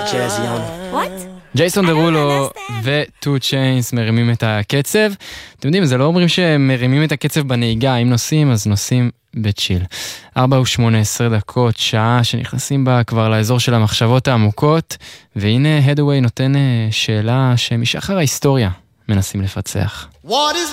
jazzy on it. What? ג'ייסון דרולו ו-2 Chainz מרימים את הקצב. אתם יודעים, זה לא אומרים שהם מרימים את הקצב בנהיגה, אם נוסעים אז נוסעים בצ'יל. 4:18 דקות, שעה שנכנסים בה כבר לאזור של המחשבות העמוקות, והנה הדווי נותן שאלה שמשחר ההיסטוריה מנסים לפצח.